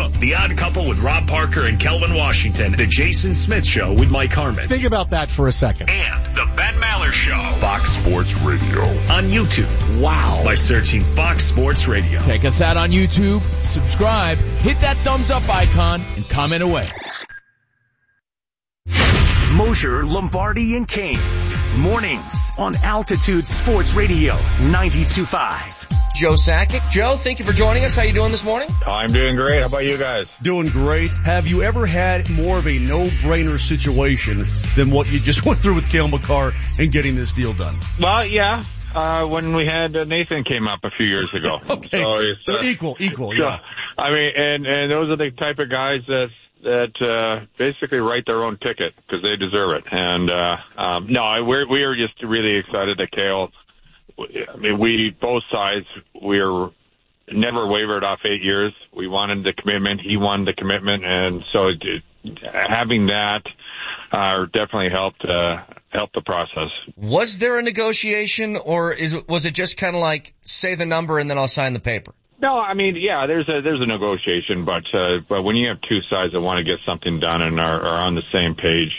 The Odd Couple with Rob Parker and Kelvin Washington. The Jason Smith Show with Mike Harmon. Think about that for a second. And the Ben Maller Show. Fox Sports Radio. On YouTube. Wow. By searching Fox Sports Radio. Check us out on YouTube. Subscribe. Hit that thumbs up icon and comment away. Mosher, Lombardi, and Kane. Mornings on Altitude Sports Radio 92.5. Joe Sakic. Joe, thank you for joining us. How you doing this morning? I'm doing great. How about you guys? Doing great. Have you ever had more of a no-brainer situation than what you just went through with Cale Makar and getting this deal done? Well, yeah. When we had Nathan came up a few years ago. Okay. So equal, yeah. I mean, and those are the type of guys that basically write their own ticket because they deserve it. And we are just really excited that Cale. I mean, both sides, we're never wavered off 8 years. We wanted the commitment. He wanted the commitment. And so having that definitely helped the process. Was there a negotiation, or was it just kind of like, say the number and then I'll sign the paper? No, I mean, yeah, there's a negotiation, but when you have two sides that want to get something done and are on the same page,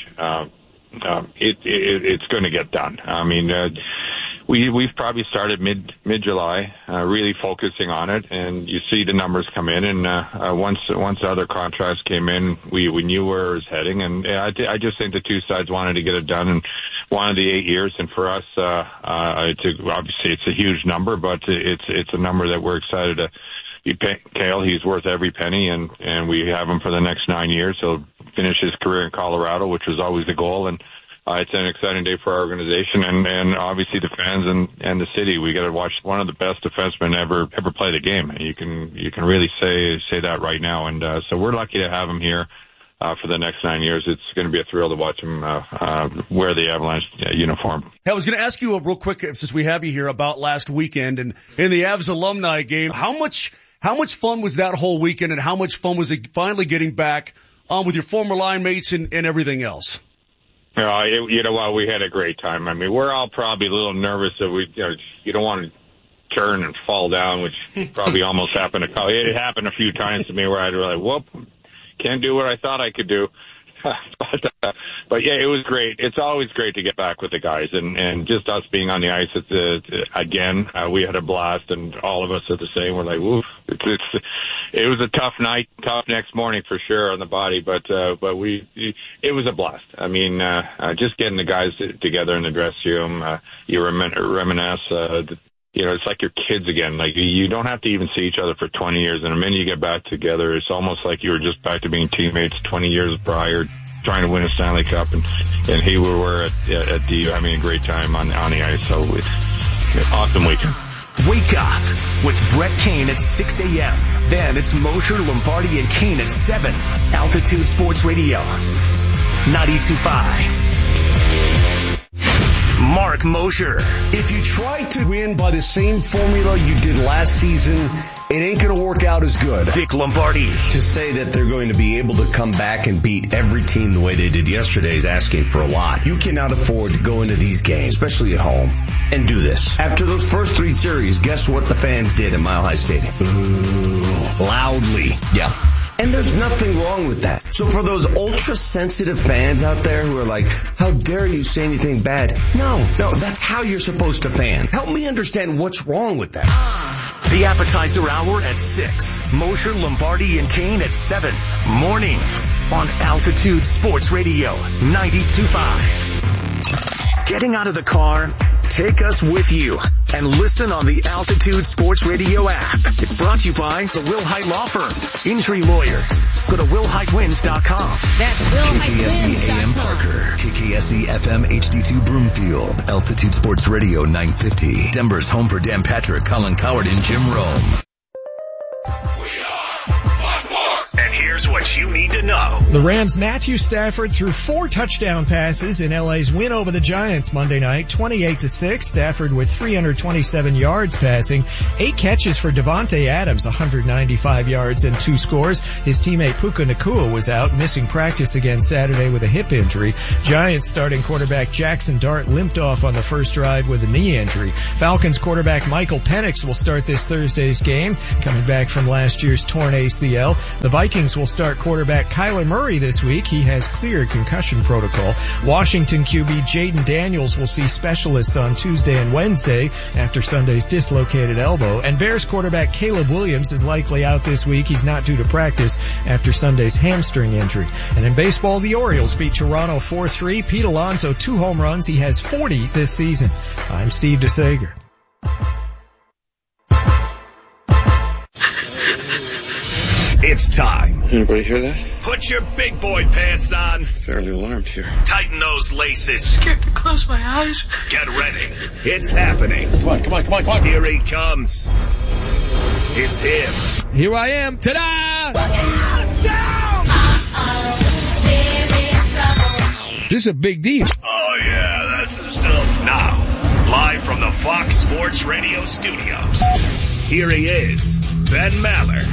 it's going to get done. I mean, we've probably started mid-July, really focusing on it, and you see the numbers come in, and once the other contracts came in, we knew where it was heading, and I just think the two sides wanted to get it done and wanted the 8 years, and for us, obviously it's a huge number, but it's a number that we're excited to be paying Cale. He's worth every penny, and we have him for the next 9 years. He'll finish his career in Colorado, which was always the goal, and it's an exciting day for our organization and obviously the fans and the city. We got to watch one of the best defensemen ever play the game. You can really say that right now. And so we're lucky to have him here for the next 9 years. It's going to be a thrill to watch him wear the Avalanche uniform. Hey, I was going to ask you real quick, since we have you here, about last weekend and in the Avs alumni game. How much fun was that whole weekend, and how much fun was it finally getting back with your former line mates and everything else? You know what? We had a great time. I mean, we're all probably a little nervous that you don't want to turn and fall down, which probably almost happened. It happened a few times to me where I'd be like, whoop, can't do what I thought I could do. But yeah, it was great. It's always great to get back with the guys, and just us being on the ice again. We had a blast, and all of us are the same. We're like, woof. It was a tough night, tough next morning for sure on the body, but it was a blast. I mean, just getting the guys together in the dressing room, you reminisce. It's like your kids again. Like, you don't have to even see each other for 20 years. And the minute you get back together, it's almost like you were just back to being teammates 20 years prior, trying to win a Stanley Cup. And here we were at DU having a great time on the ice. So it's an awesome weekend. Wake up with Brett Kane at 6 a.m. Then it's Mosher, Lombardi, and Kane at 7. Altitude Sports Radio 92.5. Mark Mosher. If you try to win by the same formula you did last season, it ain't going to work out as good. Vic Lombardi. To say that they're going to be able to come back and beat every team the way they did yesterday is asking for a lot. You cannot afford to go into these games, especially at home, and do this. After those first three series, guess what the fans did at Mile High Stadium? Boo. Loudly. Yeah. And there's nothing wrong with that. So for those ultra-sensitive fans out there who are like, how dare you say anything bad? No, that's how you're supposed to fan. Help me understand what's wrong with that. The appetizer hour at 6. Mosher, Lombardi, and Kane at 7. Mornings on Altitude Sports Radio 92.5. Getting out of the car? Take us with you and listen on the Altitude Sports Radio app. It's brought to you by the Will Height Law Firm. Injury lawyers. Go to willheightwins.com. That's willheightwins.com. KKSE AM Parker. KKSE FM HD2 Broomfield. Altitude Sports Radio 950. Denver's home for Dan Patrick, Colin Coward, and Jim Rome. And here Here's what you need to know. The Rams' Matthew Stafford threw 4 touchdown passes in LA's win over the Giants Monday night, 28-6. Stafford with 327 yards passing, 8 catches for Devontae Adams, 195 yards and 2 scores. His teammate Puka Nacua was out, missing practice again Saturday with a hip injury. Giants starting quarterback Jackson Dart limped off on the first drive with a knee injury. Falcons quarterback Michael Penix will start this Thursday's game, coming back from last year's torn ACL. The Vikings will start quarterback Kyler Murray this week. He has cleared concussion protocol. Washington QB Jaden Daniels will see specialists on Tuesday and Wednesday after Sunday's dislocated elbow. And Bears quarterback Caleb Williams is likely out this week. He's not due to practice after Sunday's hamstring injury. And in baseball, the Orioles beat Toronto 4-3. Pete Alonso 2 home runs. He has 40 this season. I'm Steve DeSager. It's time. Anybody hear that? Put your big boy pants on. Fairly alarmed here. Tighten those laces. Scared to close my eyes. Get ready. It's happening. Come on. Here he comes. It's him. Here I am. Ta-da! This is a big deal. Oh yeah, that's the stuff. Now, live from the Fox Sports Radio studios, here he is, Ben Maller.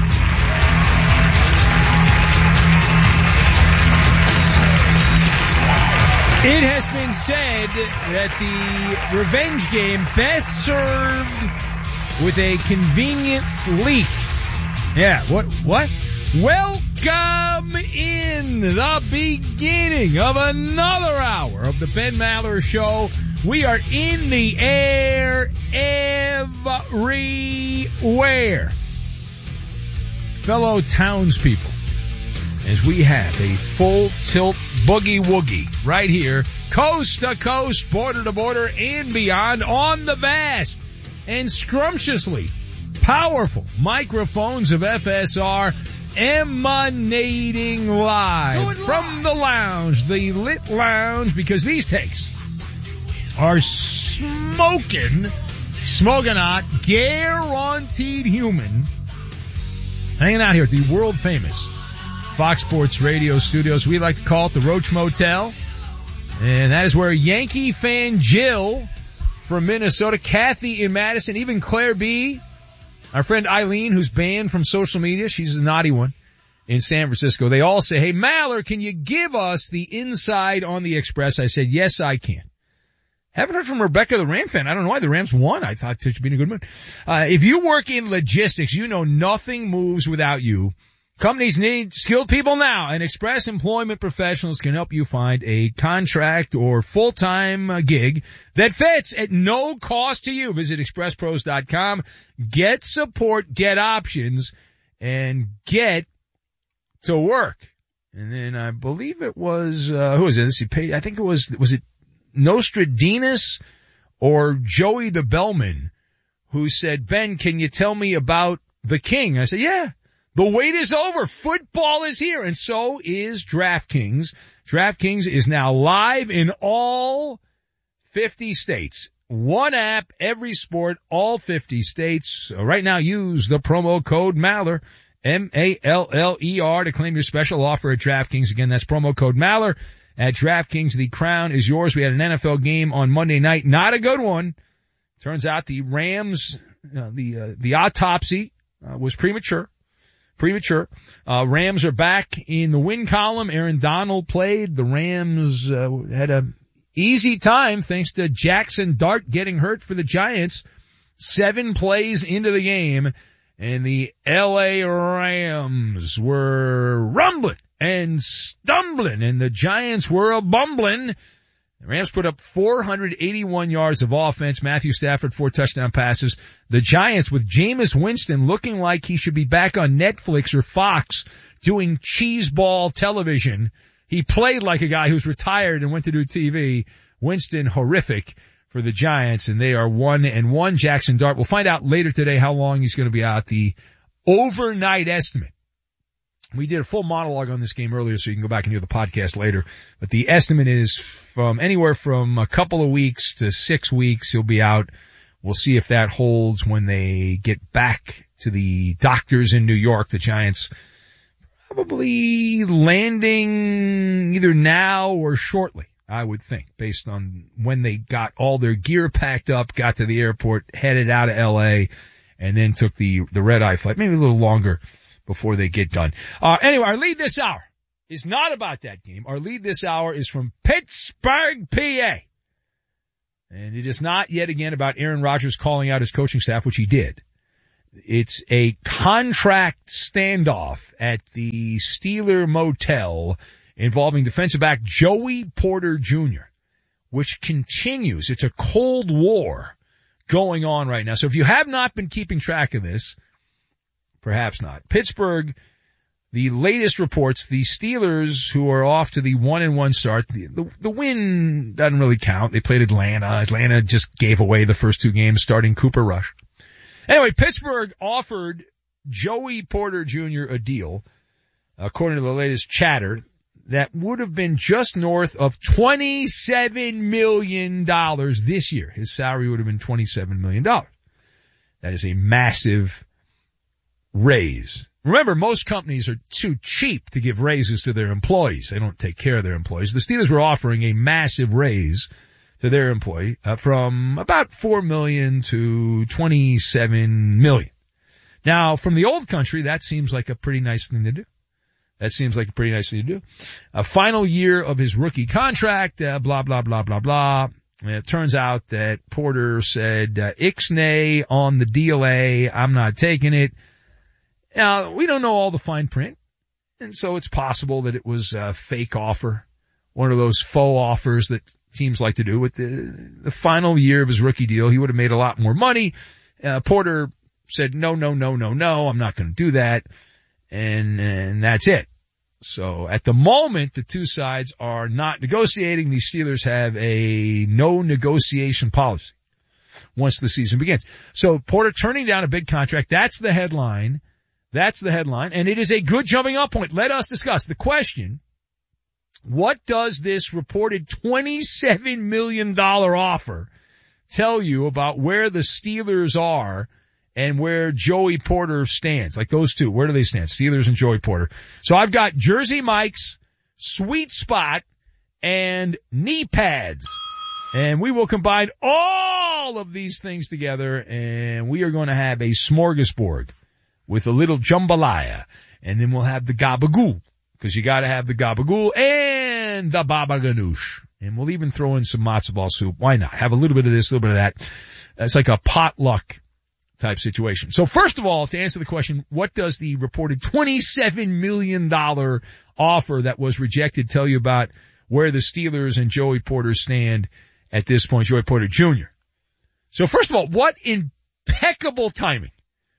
It has been said that the revenge game best served with a convenient leak. Yeah, what? Welcome in the beginning of another hour of the Ben Maller Show. We are in the air everywhere. Fellow townspeople, as we have a full tilt boogie woogie right here, coast to coast, border to border, and beyond on the vast and scrumptiously powerful microphones of FSR, emanating live from the lounge, the lit lounge, because these takes are smoking hot, guaranteed human, hanging out here at the world famous Fox Sports Radio studios. We like to call it the Roach Motel. And that is where Yankee fan Jill from Minnesota, Kathy in Madison, even Claire B., our friend Eileen, who's banned from social media, she's a naughty one, in San Francisco. They all say, hey, Maller, can you give us the inside on the Express? I said, yes, I can. Haven't heard from Rebecca, the Ram fan. I don't know why the Rams won. I thought she'd be in a good mood. If you work in logistics, you know nothing moves without you. Companies need skilled people now, and Express Employment Professionals can help you find a contract or full-time gig that fits at no cost to you. Visit expresspros.com, get support, get options, and get to work. And then I believe it was, who was it? I think it was it Nostradamus or Joey the Bellman who said, Ben, can you tell me about the King? I said, yeah. The wait is over. Football is here, and so is DraftKings. DraftKings is now live in all 50 states. One app, every sport, all 50 states. So right now, use the promo code Maller, M-A-L-L-E-R, to claim your special offer at DraftKings. Again, that's promo code Maller at DraftKings. The crown is yours. We had an NFL game on Monday night. Not a good one. Turns out the Rams, the autopsy was premature. Rams are back in the win column. Aaron Donald played. The Rams had a easy time thanks to Jackson Dart getting hurt for the Giants. 7 plays into the game, and the LA Rams were rumbling and stumbling, and the Giants were a bumbling. The Rams put up 481 yards of offense. Matthew Stafford, 4 touchdown passes. The Giants, with Jameis Winston looking like he should be back on Netflix or Fox doing cheeseball television. He played like a guy who's retired and went to do TV. Winston, horrific for the Giants, and they are 1-1. Jackson Dart, we'll find out later today how long he's going to be out. The overnight estimate. We did a full monologue on this game earlier, so you can go back and hear the podcast later. But the estimate is from anywhere from a couple of weeks to 6 weeks he'll be out. We'll see if that holds when they get back to the doctors in New York. The Giants probably landing either now or shortly, I would think, based on when they got all their gear packed up, got to the airport, headed out of LA, and then took the red-eye flight, maybe a little longer before they get done. Anyway, our lead this hour is not about that game. Our lead this hour is from Pittsburgh, PA. And it is not yet again about Aaron Rodgers calling out his coaching staff, which he did. It's a contract standoff at the Steeler Motel involving defensive back Joey Porter Jr., which continues. It's a Cold War going on right now. So if you have not been keeping track of this, perhaps not. Pittsburgh, the latest reports, the Steelers, who are off to the 1-1 start, the win doesn't really count. They played Atlanta. Atlanta just gave away the first two games starting Cooper Rush. Anyway, Pittsburgh offered Joey Porter Jr. a deal, according to the latest chatter, that would have been just north of $27 million this year. His salary would have been $27 million. That is a massive raise. Remember, most companies are too cheap to give raises to their employees. They don't take care of their employees. The Steelers were offering a massive raise to their employee from about $4 million to $27 million. Now, from the old country, that seems like a pretty nice thing to do. A final year of his rookie contract, blah, blah, blah, blah, blah. And it turns out that Porter said, Ixnay on the deal A, I'm not taking it. Now, we don't know all the fine print, and so it's possible that it was a fake offer, one of those faux offers that teams like to do. With the final year of his rookie deal, he would have made a lot more money. Porter said, no, I'm not going to do that, and that's it. So at the moment, the two sides are not negotiating. The Steelers have a no negotiation policy once the season begins. So Porter turning down a big contract, that's the headline. And it is a good jumping off point. Let us discuss the question. What does this reported $27 million offer tell you about where the Steelers are and where Joey Porter stands? Like those two, where do they stand? Steelers and Joey Porter. So I've got Jersey Mike's Sweet Spot and knee pads. And we will combine all of these things together, and we are going to have a smorgasbord with a little jambalaya. And then we'll have the gabagool, because you got to have the gabagool and the baba ganoush. And we'll even throw in some matzo ball soup. Why not? Have a little bit of this, a little bit of that. It's like a potluck type situation. So first of all, to answer the question, what does the reported $27 million offer that was rejected tell you about where the Steelers and Joey Porter stand at this point, Joey Porter Jr.? So first of all, what impeccable timing.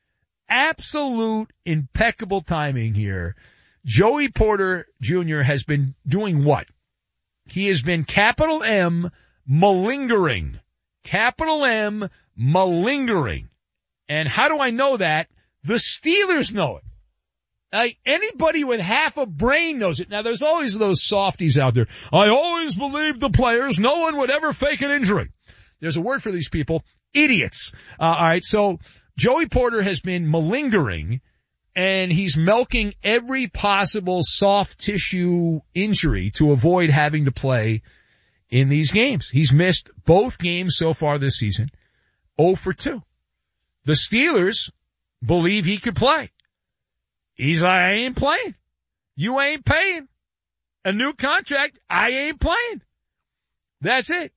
Absolute impeccable timing here. Joey Porter Jr. has been doing what? He has been capital M malingering. Capital M malingering. And how do I know that? The Steelers know it. Anybody with half a brain knows it. Now, there's always those softies out there. I always believed the players. No one would ever fake an injury. There's a word for these people. Idiots. All right, so Joey Porter has been malingering, and he's milking every possible soft tissue injury to avoid having to play in these games. He's missed both games so far this season, 0 for 2. The Steelers believe he could play. He's like, I ain't playing. You ain't paying. A new contract, I ain't playing. That's it.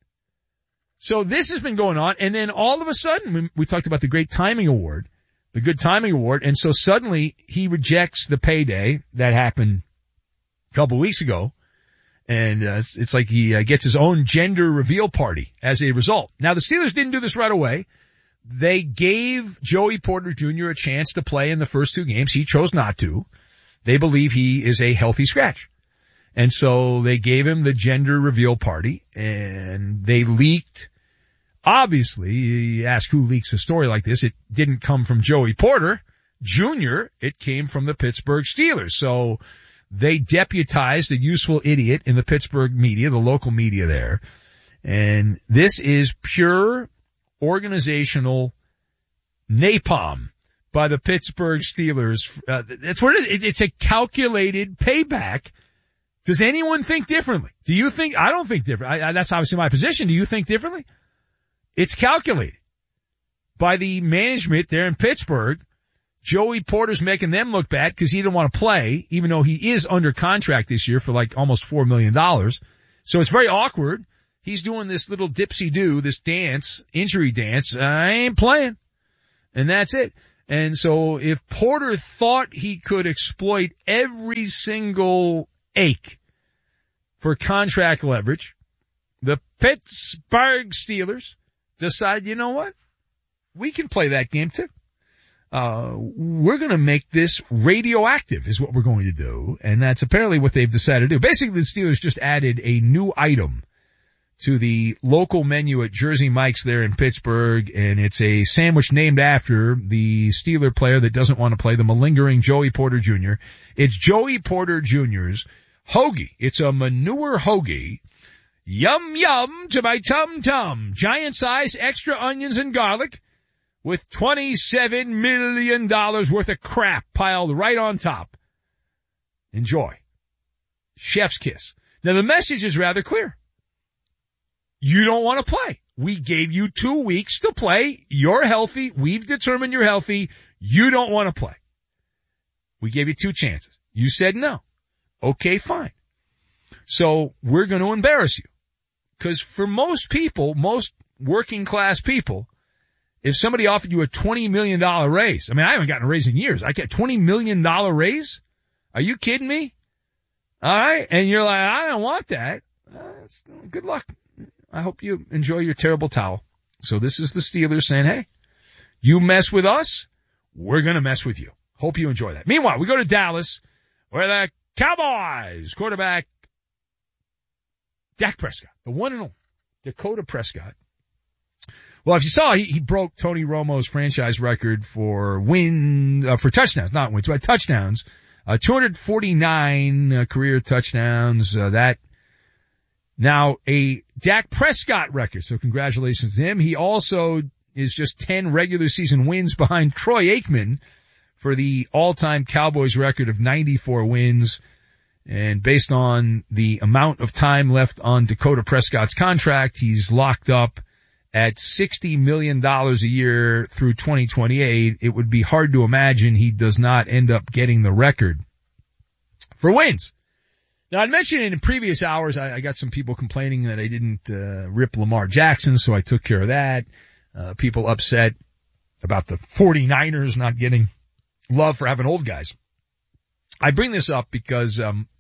So this has been going on, and then all of a sudden, we talked about the great timing award, the good timing award, and so suddenly he rejects the payday that happened a couple weeks ago, and it's like he gets his own gender reveal party as a result. Now, the Steelers didn't do this right away. They gave Joey Porter Jr. a chance to play in the first two games. He chose not to. They believe he is a healthy scratch. And so they gave him the gender reveal party, and they leaked. Obviously, you ask who leaks a story like this. It didn't come from Joey Porter Jr. It came from the Pittsburgh Steelers. So they deputized a useful idiot in the Pittsburgh media, the local media there. And this is pure organizational napalm by the Pittsburgh Steelers. That's what it is. It's a calculated payback. Does anyone think differently? Do you think? I don't think differently. That's obviously my position. Do you think differently? It's calculated by the management there in Pittsburgh. Joey Porter's making them look bad because he didn't want to play, even though he is under contract this year for like almost $4 million. So it's very awkward. He's doing this little dipsy-do, this dance, injury dance. I ain't playing. And that's it. And so if Porter thought he could exploit every single ache for contract leverage, the Pittsburgh Steelers decide, you know what? We can play that game too. We're going to make this radioactive is what we're going to do. And that's apparently what they've decided to do. Basically, the Steelers just added a new item to the local menu at Jersey Mike's there in Pittsburgh. And it's a sandwich named after the Steeler player that doesn't want to play, the malingering Joey Porter Jr. It's Joey Porter Jr.'s hoagie. It's a manure hoagie. Yum, yum to my tum-tum. Giant size, extra onions and garlic, with $27 million worth of crap piled right on top. Enjoy. Chef's kiss. Now the message is rather clear. You don't want to play. We gave you 2 weeks to play. You're healthy. We've determined you're healthy. You don't want to play. We gave you 2 chances. You said no. Okay, fine. So we're going to embarrass you. Because for most people, most working class people, if somebody offered you a $20 million raise, I mean, I haven't gotten a raise in years. I get $20 million raise? Are you kidding me? All right. And you're like, I don't want that. Good luck. I hope you enjoy your terrible towel. So this is the Steelers saying, hey, you mess with us, we're going to mess with you. Hope you enjoy that. Meanwhile, we go to Dallas, where the Cowboys quarterback Dak Prescott, the one and only Dakota Prescott. Well, if you saw, he broke Tony Romo's franchise record for for touchdowns, not wins, but touchdowns. 249 career touchdowns. That now a Dak Prescott record. So congratulations to him. He also is just 10 regular season wins behind Troy Aikman for the all-time Cowboys record of 94 wins. And based on the amount of time left on Dakota Prescott's contract, he's locked up at $60 million a year through 2028. It would be hard to imagine he does not end up getting the record for wins. Now, I'd mentioned in previous hours, I got some people complaining that I didn't rip Lamar Jackson, so I took care of that. People upset about the 49ers not getting love for having old guys. I bring this up because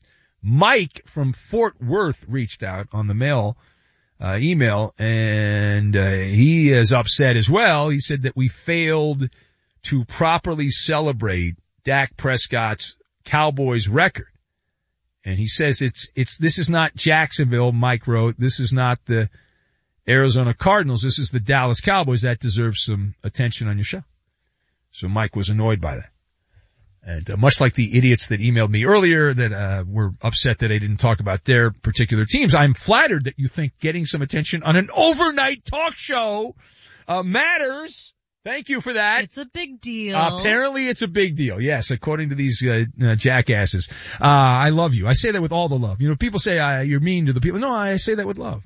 Mike from Fort Worth reached out on the email, and he is upset as well. He said that we failed to properly celebrate Dak Prescott's Cowboys record. And he says this is not Jacksonville, Mike wrote. This is not the Arizona Cardinals. This is the Dallas Cowboys. That deserves some attention on your show. So Mike was annoyed by that. And much like the idiots that emailed me earlier that were upset that I didn't talk about their particular teams, I'm flattered that you think getting some attention on an overnight talk show matters. Thank you for that. It's a big deal. Apparently it's a big deal. Yes, according to these jackasses. I love you. I say that with all the love. You know, people say you're mean to the people. No, I say that with love.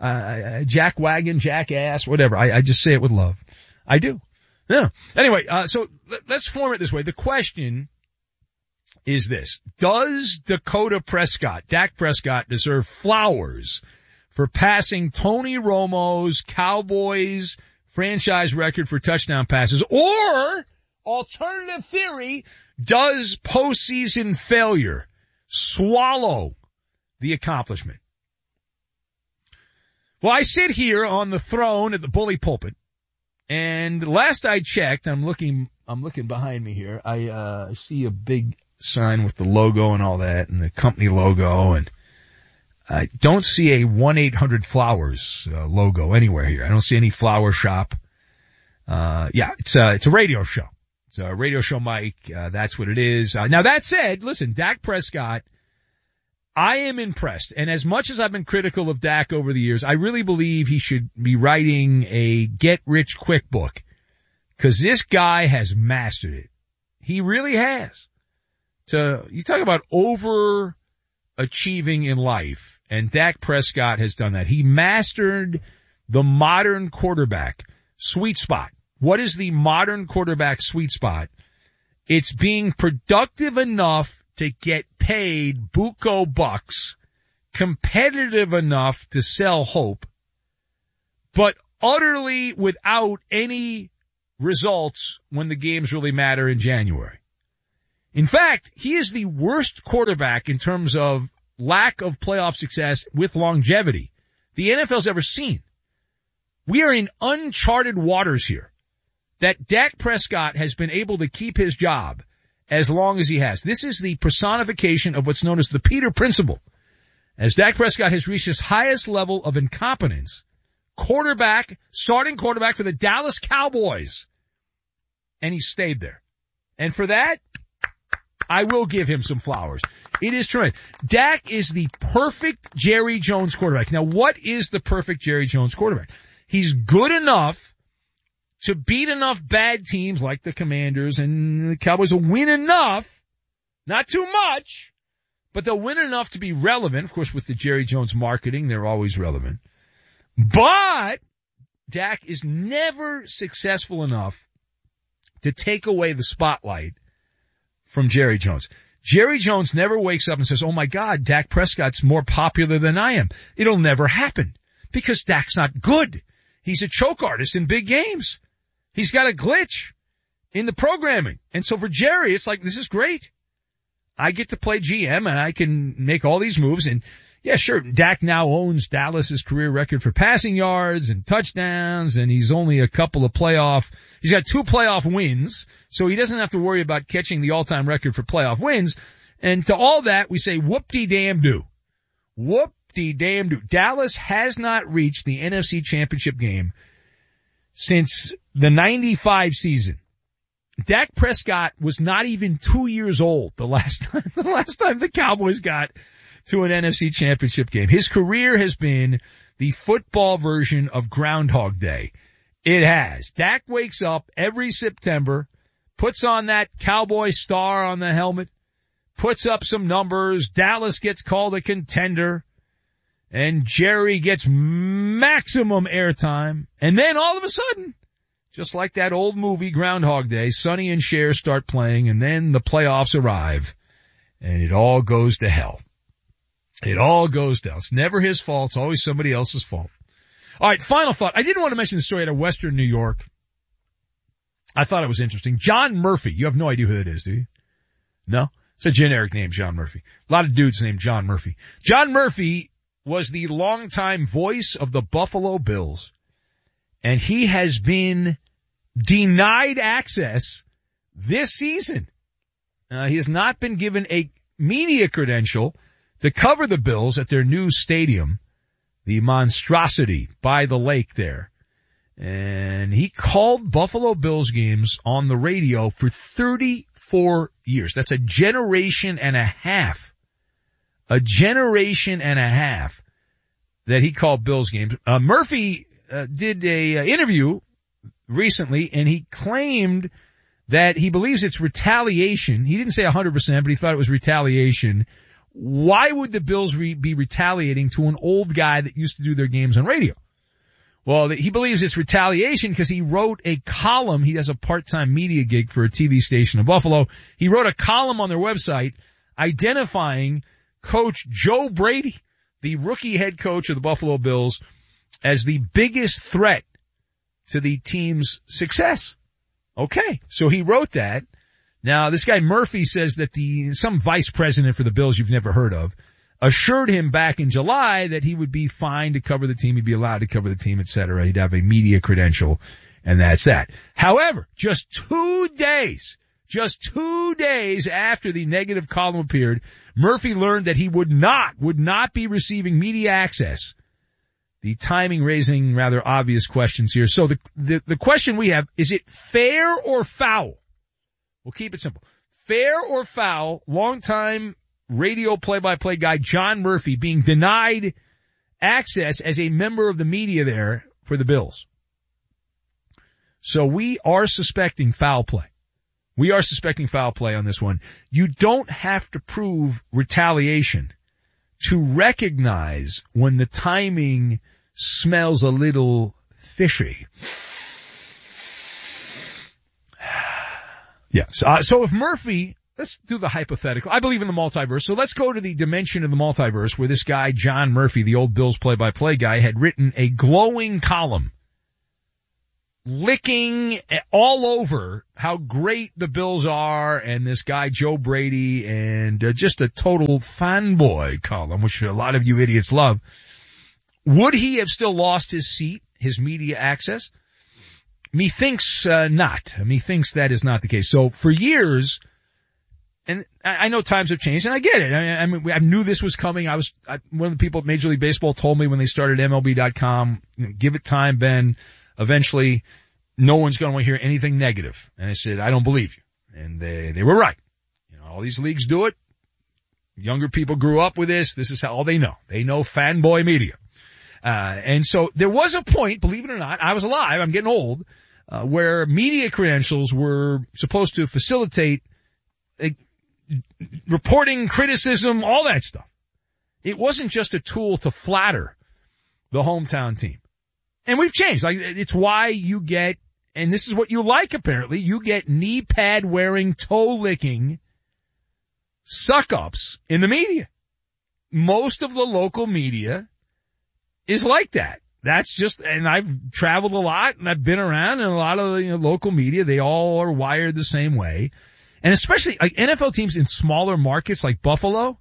Jackwagon, jackass, whatever. I just say it with love. I do. Yeah. Anyway, so let's form it this way. The question is this. Does Dak Prescott, deserve flowers for passing Tony Romo's Cowboys franchise record for touchdown passes? Or, alternative theory, does postseason failure swallow the accomplishment? Well, I sit here on the throne at the bully pulpit. And last I checked, I'm looking behind me here. I see a big sign with the logo and all that and the company logo, and I don't see a 1-800-Flowers logo anywhere here. I don't see any flower shop. It's a radio show. It's a radio show, Mike. That's what it is. Now that said, listen, Dak Prescott, I am impressed. And as much as I've been critical of Dak over the years, I really believe he should be writing a get-rich-quick book because this guy has mastered it. He really has. You talk about overachieving in life, and Dak Prescott has done that. He mastered the modern quarterback sweet spot. What is the modern quarterback sweet spot? It's being productive enough to get paid buco bucks, competitive enough to sell hope, but utterly without any results when the games really matter in January. In fact, he is the worst quarterback in terms of lack of playoff success with longevity the NFL's ever seen. We are in uncharted waters here. That Dak Prescott has been able to keep his job as long as he has. This is the personification of what's known as the Peter Principle. As Dak Prescott has reached his highest level of incompetence, starting quarterback for the Dallas Cowboys, and he stayed there. And for that, I will give him some flowers. It is tremendous. Dak is the perfect Jerry Jones quarterback. Now, what is the perfect Jerry Jones quarterback? He's good enough to beat enough bad teams like the Commanders and the Cowboys will win enough, not too much, but they'll win enough to be relevant. Of course, with the Jerry Jones marketing, they're always relevant. But Dak is never successful enough to take away the spotlight from Jerry Jones. Jerry Jones never wakes up and says, oh my God, Dak Prescott's more popular than I am. It'll never happen because Dak's not good. He's a choke artist in big games. He's got a glitch in the programming. And so for Jerry, it's like, this is great. I get to play GM and I can make all these moves. And yeah, sure, Dak now owns Dallas's career record for passing yards and touchdowns, and he's only he's got 2 playoff wins, so he doesn't have to worry about catching the all-time record for playoff wins. And to all that, we say whoop-de-damn-do. Whoop-de-damn-do. Dallas has not reached the NFC Championship game since the 95 season. Dak Prescott was not even 2 years old the last time the Cowboys got to an NFC Championship game. His career has been the football version of Groundhog Day. It has. Dak wakes up every September, puts on that Cowboy star on the helmet, puts up some numbers, Dallas gets called a contender, and Jerry gets maximum airtime, and then all of a sudden, just like that old movie Groundhog Day, Sonny and Cher start playing, and then the playoffs arrive, and it all goes to hell. It all goes down. It's never his fault. It's always somebody else's fault. All right, final thought. I didn't want to mention the story out of Western New York. I thought it was interesting. John Murphy. You have no idea who that is, do you? No? It's a generic name, John Murphy. A lot of dudes named John Murphy. John Murphy was the longtime voice of the Buffalo Bills, and he has been denied access this season. He has not been given a media credential to cover the Bills at their new stadium, the monstrosity by the lake there. And he called Buffalo Bills games on the radio for 34 years. That's a generation and a half. A generation and a half that he called Bills games. Murphy did a interview recently, and he claimed that he believes it's retaliation. He didn't say 100%, but he thought it was retaliation. Why would the Bills be retaliating to an old guy that used to do their games on radio? Well, he believes it's retaliation because he wrote a column. He has a part-time media gig for a TV station in Buffalo. He wrote a column on their website identifying Coach Joe Brady, the rookie head coach of the Buffalo Bills, as the biggest threat to the team's success. Okay, so he wrote that. Now, this guy Murphy says that some vice president for the Bills you've never heard of assured him back in July that he would be fine to cover the team, he'd be allowed to cover the team, etc. He'd have a media credential, and that's that. However, just 2 days after the negative column appeared, Murphy learned that he would not be receiving media access. The timing raising rather obvious questions here. So the question we have, is it fair or foul? We'll keep it simple. Fair or foul, longtime radio play-by-play guy John Murphy being denied access as a member of the media there for the Bills. So we are suspecting foul play. We are suspecting foul play on this one. You don't have to prove retaliation to recognize when the timing smells a little fishy. Yes. So if Murphy, let's do the hypothetical. I believe in the multiverse. So let's go to the dimension of the multiverse where this guy, John Murphy, the old Bills play-by-play guy, had written a glowing column licking all over how great the Bills are and this guy Joe Brady and just a total fanboy column, which a lot of you idiots love. Would he have still lost his seat, his media access? Methinks not. Methinks that is not the case. So for years, and I know times have changed, and I get it. I knew this was coming. One of the people at Major League Baseball told me when they started MLB.com, give it time, Ben. Eventually, no one's going to hear anything negative. And I said, I don't believe you. And they were right. All these leagues do it. Younger people grew up with this. This is all they know. They know fanboy media. And so there was a point, believe it or not, I was alive, I'm getting old, where media credentials were supposed to facilitate reporting, criticism, all that stuff. It wasn't just a tool to flatter the hometown team. And we've changed. It's why you get, and this is what you like apparently, you get knee pad wearing, toe licking suck-ups in the media. Most of the local media is like that. That's just, and I've traveled a lot and I've been around, and a lot of the local media, they all are wired the same way. And especially like NFL teams in smaller markets like Buffalo,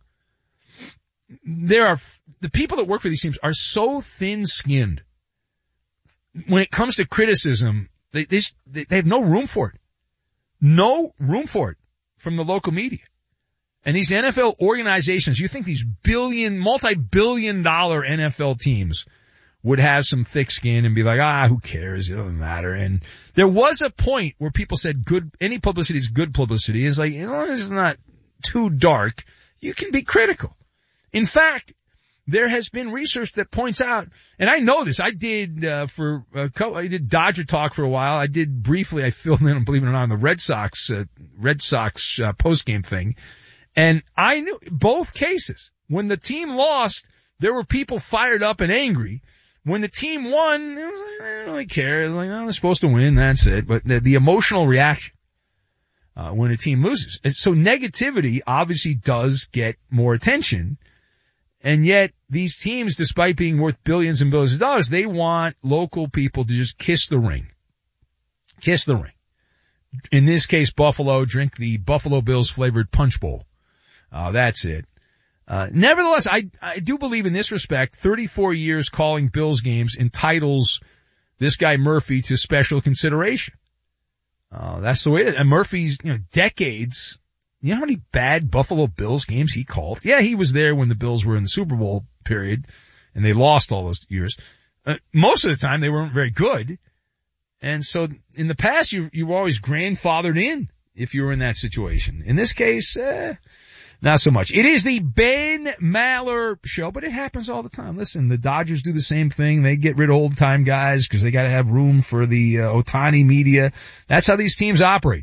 the people that work for these teams are so thin-skinned. When it comes to criticism, they have no room for it. No room for it from the local media. And these NFL organizations, you think these multi-billion dollar NFL teams would have some thick skin and be like, who cares? It doesn't matter. And there was a point where people said any publicity is good publicity. It's like, as long as it's not too dark, you can be critical. In fact, there has been research that points out, and I know this, I did Dodger Talk for a while. I did briefly, I filled in, believe it or not, on the Red Sox post-game thing. And I knew both cases. When the team lost, there were people fired up and angry. When the team won, it was like, I don't really care. It was like, they're supposed to win, that's it. But the emotional reaction, when a team loses. So negativity obviously does get more attention. And yet, these teams, despite being worth billions and billions of dollars, they want local people to just kiss the ring. Kiss the ring. In this case, Buffalo, drink the Buffalo Bills flavored punch bowl. That's it. Nevertheless, I do believe in this respect, 34 years calling Bills games entitles this guy Murphy to special consideration. That's the way it is. And Murphy's, decades. You know how many bad Buffalo Bills games he called? Yeah, he was there when the Bills were in the Super Bowl period, and they lost all those years. Most of the time, they weren't very good. And so, in the past, you were always grandfathered in if you were in that situation. In this case, not so much. It is the Ben Maller Show, but it happens all the time. Listen, the Dodgers do the same thing. They get rid of old-time guys because they got to have room for the Ohtani media. That's how these teams operate.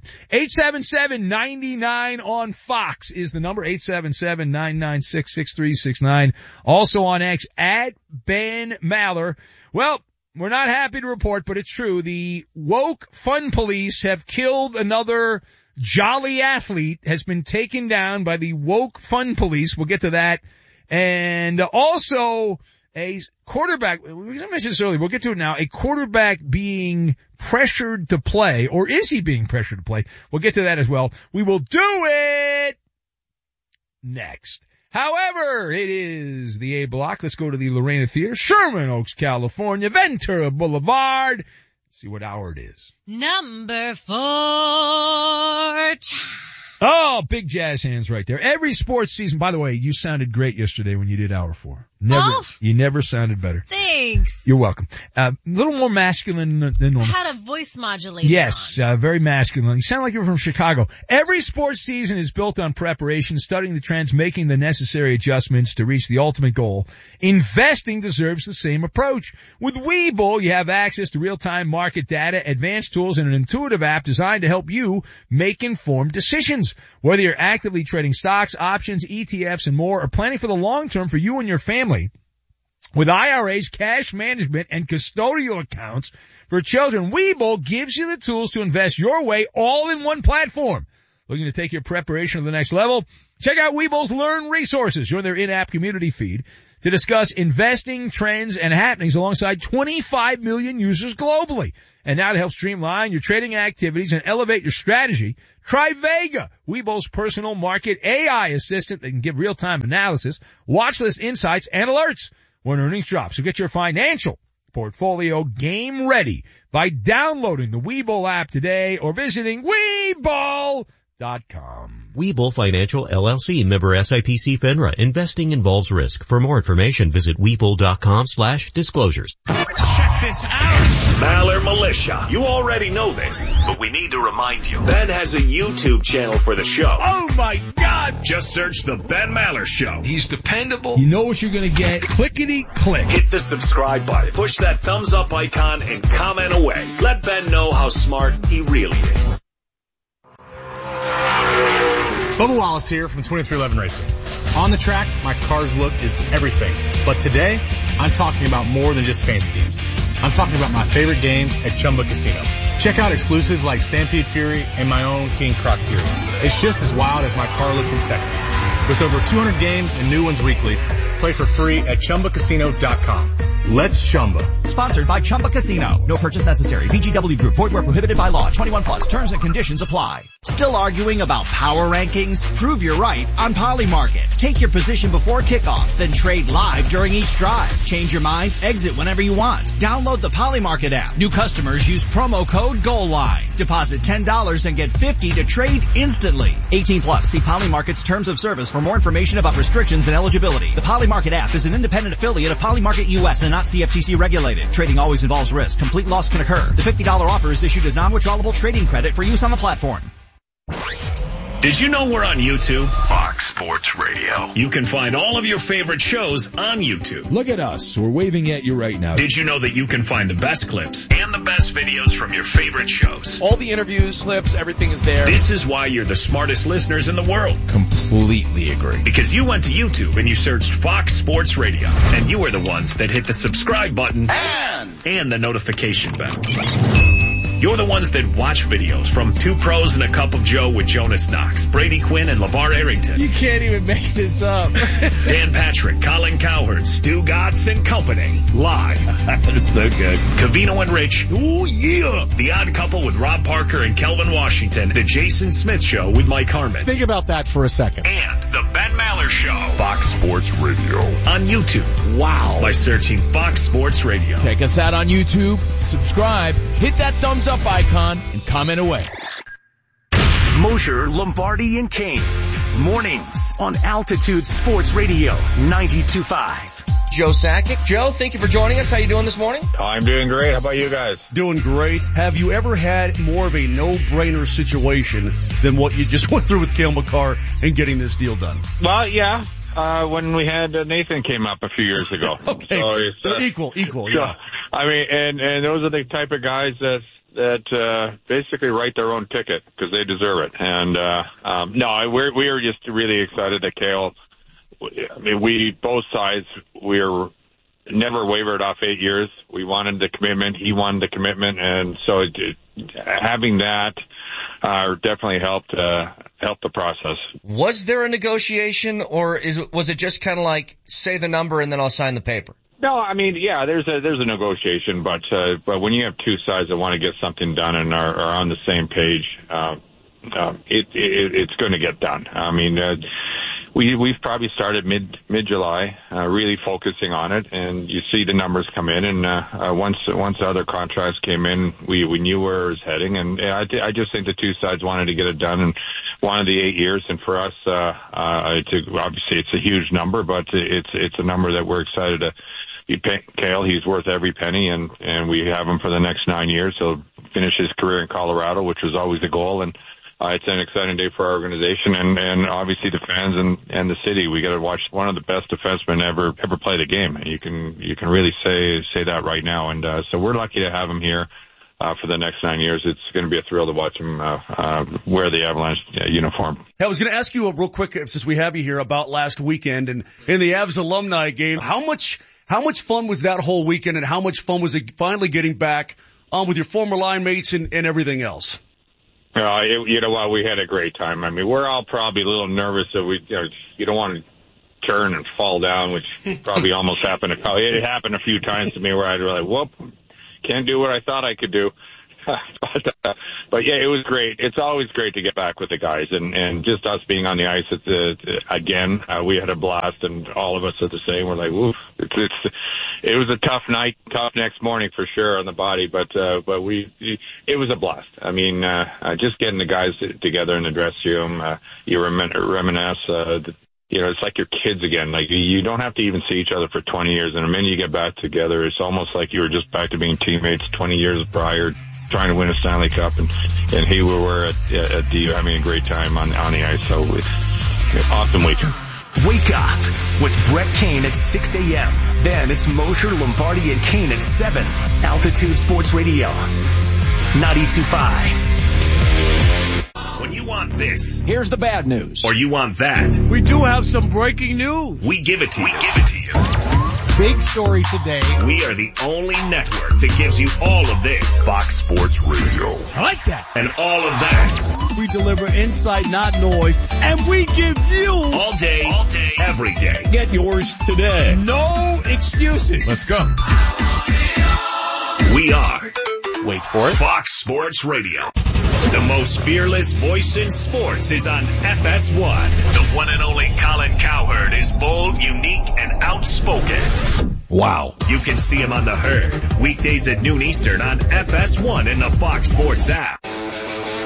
877-99 on Fox is the number. 877-996-6369. Also on X, at Ben Maller. Well, we're not happy to report, but it's true. The woke fun police have killed another jolly athlete, has been taken down by the woke fun police. We'll get to that. And also a quarterback, we mentioned this earlier, we'll get to it now, a quarterback being pressured to play, or is he being pressured to play? We'll get to that as well. We will do it next. However, it is the A block. Let's go to the Lorena Theater, Sherman Oaks, California, Ventura Boulevard. See what hour it is. Number 4. Oh, big jazz hands right there. Every sports season, by the way, you sounded great yesterday when you did hour 4. You never sounded better. Thanks. You're welcome. A little more masculine than normal. Had a voice modulator. Yes, very masculine. You sound like you're from Chicago. Every sports season is built on preparation, studying the trends, making the necessary adjustments to reach the ultimate goal. Investing deserves the same approach. With Webull, you have access to real-time market data, advanced tools, and an intuitive app designed to help you make informed decisions. Whether you're actively trading stocks, options, ETFs, and more, or planning for the long term for you and your family, with IRAs, cash management, and custodial accounts for children, Webull gives you the tools to invest your way all in one platform. Looking to take your preparation to the next level? Check out Webull's Learn Resources. Join their in-app community feed to discuss investing trends and happenings alongside 25 million users globally. And now to help streamline your trading activities and elevate your strategy, try Vega, Webull's personal market AI assistant that can give real-time analysis, watch list insights, and alerts when earnings drop. So get your financial portfolio game ready by downloading the Webull app today or visiting Webull.com. Webull Financial LLC, member SIPC FINRA. Investing involves risk. For more information, visit Webull.com/disclosures. Check this out. Maller Militia. You already know this, but we need to remind you. Ben has a YouTube channel for the show. Oh my God! Just search The Ben Maller Show. He's dependable. You know what you're gonna get. Clickety click. Hit the subscribe button. Push that thumbs up icon and comment away. Let Ben know how smart he really is. Bubba Wallace here from 2311 Racing. On the track, my car's look is everything. But today, I'm talking about more than just paint schemes. I'm talking about my favorite games at Chumba Casino. Check out exclusives like Stampede Fury and my own King Croc Fury. It's just as wild as my car look in Texas. With over 200 games and new ones weekly, play for free at ChumbaCasino.com. Let's Chumba. Sponsored by Chumba Casino. No purchase necessary. VGW Group. Void where prohibited by law. 21 plus. Terms and conditions apply. Still arguing about power rankings? Prove you're right on Polymarket. Take your position before kickoff, then trade live during each drive. Change your mind, exit whenever you want. Download the Polymarket app. New customers use promo code GOALLINE. Deposit $10 and get $50 to trade instantly. 18 plus. See Polymarket's terms of service for more information about restrictions and eligibility. The Polymarket app is an independent affiliate of Polymarket US and not CFTC regulated. Trading always involves risk. Complete loss can occur. The $50 offer is issued as non-withdrawable trading credit for use on the platform. Did you know we're on YouTube? Fox Sports Radio. You can find all of your favorite shows on YouTube. Look at us. We're waving at you right now. Did you know that you can find the best clips and the best videos from your favorite shows? All the interviews, clips, everything is there. This is why you're the smartest listeners in the world. Completely agree. Because you went to YouTube and you searched Fox Sports Radio. And you are the ones that hit the subscribe button and the notification bell. You're the ones that watch videos from Two Pros and a Cup of Joe with Jonas Knox, Brady Quinn, and LeVar Arrington. You can't even make this up. Dan Patrick, Colin Cowherd, Stu Gatz and Company. Live. It's so good. Covino and Rich. Ooh, yeah. The Odd Couple with Rob Parker and Kelvin Washington. The Jason Smith Show with Mike Harmon. Think about that for a second. And the Ben Maller Show. Fox Sports Radio. On YouTube. Wow. By searching Fox Sports Radio. Check us out on YouTube. Subscribe. Hit that thumbs up icon and comment away. Mosher, Lombardi, and Kane. Mornings on Altitude Sports Radio 92.5. Joe Sakic. Joe, thank you for joining us. How you doing this morning? I'm doing great. How about you guys? Doing great. Have you ever had more of a no-brainer situation than what you just went through with Cale Makar and getting this deal done? Well, yeah. When we had Nathan came up a few years ago. Okay. So it's, equal, so, yeah. I mean, and those are the type of guys that basically write their own ticket because they deserve it. And no, we are just really excited that Cale. I mean, we both sides we're never wavered off 8 years. We wanted the commitment. He wanted the commitment, and so having that definitely helped the process. Was there a negotiation, or was it just kind of like say the number and then I'll sign the paper? No, I mean, yeah, there's a negotiation, but when you have two sides that want to get something done and are on the same page, it's going to get done. I mean, we've probably started mid-July, really focusing on it, and you see the numbers come in, and once the other contracts came in, we knew where it was heading, and I just think the two sides wanted to get it done, and one of the 8 years. And for us, obviously it's a huge number, but it's a number that we're excited to be paying Cale. He's worth every penny, and we have him for the next 9 years. He'll finish his career in Colorado, which was always the goal. And it's an exciting day for our organization and obviously the fans and the city. We got to watch one of the best defensemen ever play the game. You can really say that right now. And so we're lucky to have him here for the next 9 years. It's going to be a thrill to watch him wear the Avalanche uniform. I was going to ask you a real quick, since we have you here, about last weekend and in the Avs alumni game. How much fun was that whole weekend, and how much fun was it finally getting back with your former line mates and everything else? You know what? We had a great time. I mean, we're all probably a little nervous that you don't want to turn and fall down, which probably almost happened. It happened a few times to me where I'd be like, whoop, can't do what I thought I could do. But yeah, it was great. It's always great to get back with the guys, and just us being on the ice. Again, we had a blast, and all of us are the same. We're like, woof. It was a tough night, tough next morning for sure on the body, but it was a blast. I mean, just getting the guys together in the dressing room, you reminisce. It's like your kids again. Like, you don't have to even see each other for 20 years, and the minute you get back together, it's almost like you were just back to being teammates 20 years prior, trying to win a Stanley Cup, and here we were at the having a great time on the ice. So it's awesome weekend. Wake up with Brett Kane at 6 a.m. Then it's Mosher, Lombardi, and Kane at 7. Altitude Sports Radio, 92.5. When you want this, here's the bad news. Or you want that, we do have some breaking news. We give it to you. Big story today. We are the only network that gives you all of this. Fox Sports Radio. I like that. And all of that. We deliver insight, not noise, and we give you all day, every day. Get yours today. No excuses. Let's go. We are, wait for it, Fox Sports Radio. The most fearless voice in sports is on FS1. The one and only Colin Cowherd is bold, unique, and outspoken. Wow. You can see him on The Herd, weekdays at noon Eastern on FS1 in the Fox Sports app.